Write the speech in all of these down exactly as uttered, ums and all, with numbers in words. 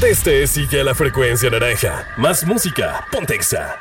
donde estés, sigue a la frecuencia naranja. Más música, ponte Exa.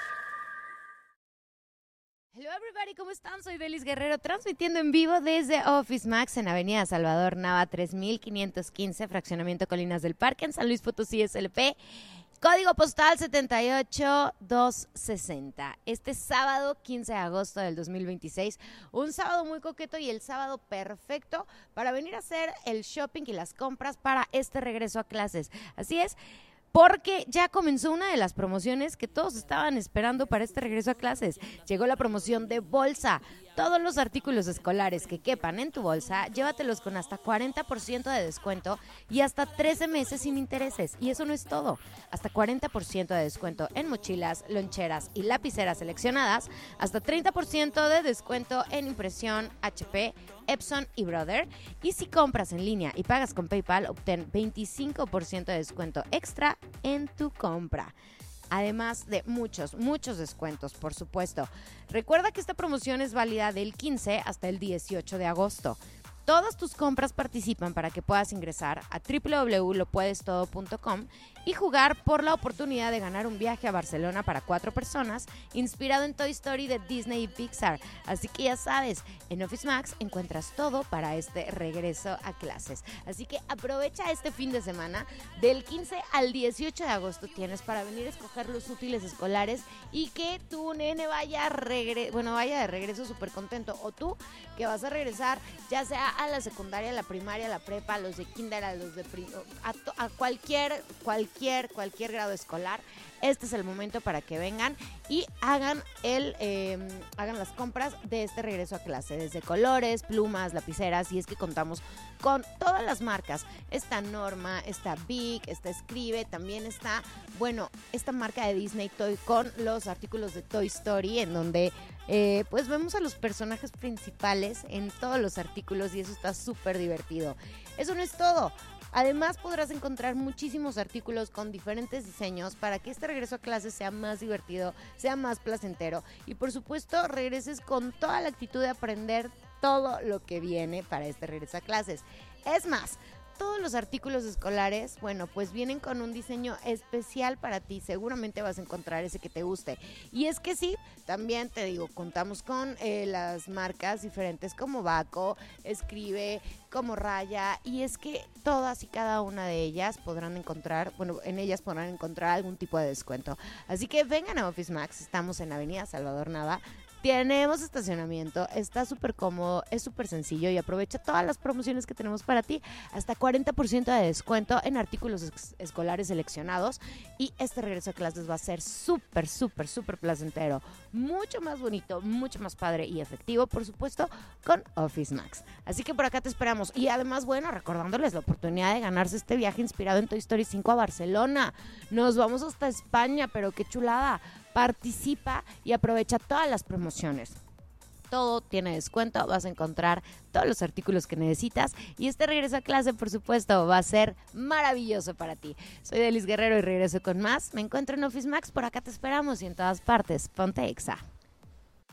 Hello everybody, ¿cómo están? Soy Delis Guerrero, transmitiendo en vivo desde Office Max en Avenida Salvador Nava tres mil quinientos quince, Fraccionamiento Colinas del Parque, en San Luis Potosí, S L P. Código postal setenta y ocho doscientos sesenta. Este sábado quince de agosto del dos mil veintiséis, un sábado muy coqueto y el sábado perfecto para venir a hacer el shopping y las compras para este regreso a clases. Así es, porque ya comenzó una de las promociones que todos estaban esperando para este regreso a clases. Llegó la promoción de bolsa. Todos los artículos escolares que quepan en tu bolsa, llévatelos con hasta cuarenta por ciento de descuento y hasta trece meses sin intereses. Y eso no es todo. Hasta cuarenta por ciento de descuento en mochilas, loncheras y lapiceras seleccionadas. Hasta treinta por ciento de descuento en impresión H P, Epson y Brother. Y si compras en línea y pagas con PayPal, obtén veinticinco por ciento de descuento extra en tu compra. Además de muchos, muchos descuentos, por supuesto. Recuerda que esta promoción es válida del quince hasta el dieciocho de agosto. Todas tus compras participan para que puedas ingresar a doble u doble u doble u punto lo puedes todo punto com y jugar por la oportunidad de ganar un viaje a Barcelona para cuatro personas, inspirado en Toy Story de Disney y Pixar. Así que ya sabes, en Office Max encuentras todo para este regreso a clases. Así que aprovecha este fin de semana, del quince al dieciocho de agosto tienes para venir a escoger los útiles escolares y que tu nene vaya, regre- bueno, vaya de regreso súper contento. O tú que vas a regresar, ya sea a la secundaria, a la primaria, a la prepa, a los de kinder, a los de prim- a, to- a cualquier, cualquier, cualquier grado escolar. Este es el momento para que vengan y hagan el, eh, hagan las compras de este regreso a clase, desde colores, plumas, lapiceras, y es que contamos con todas las marcas. Está Norma, está Bic, está Escribe, también está, bueno, esta marca de Disney Toy con los artículos de Toy Story, en donde eh, pues vemos a los personajes principales en todos los artículos y eso está súper divertido. Eso no es todo. Además, podrás encontrar muchísimos artículos con diferentes diseños para que este regreso a clases sea más divertido, sea más placentero y, por supuesto, regreses con toda la actitud de aprender todo lo que viene para este regreso a clases. Es más, todos los artículos escolares, bueno, pues vienen con un diseño especial para ti. Seguramente vas a encontrar ese que te guste. Y es que sí, también te digo, contamos con eh, las marcas diferentes como Baco, Escribe, como Raya. Y es que todas y cada una de ellas podrán encontrar, bueno, en ellas podrán encontrar algún tipo de descuento. Así que vengan a Office Max, estamos en Avenida Salvador Nava. Tenemos estacionamiento, está súper cómodo, es súper sencillo y aprovecha todas las promociones que tenemos para ti. Hasta cuarenta por ciento de descuento en artículos ex- escolares seleccionados. Y este regreso a clases va a ser súper, súper, súper placentero. Mucho más bonito, mucho más padre y efectivo, por supuesto, con Office Max. Así que por acá te esperamos. Y además, bueno, recordándoles la oportunidad de ganarse este viaje inspirado en Toy Story cinco a Barcelona. Nos vamos hasta España, pero qué chulada. Participa y aprovecha todas las promociones. Todo tiene descuento, vas a encontrar todos los artículos que necesitas y este regreso a clase, por supuesto, va a ser maravilloso para ti. Soy Delis Guerrero y regreso con más. Me encuentro en Office Max, por acá te esperamos y en todas partes. Ponte Exa.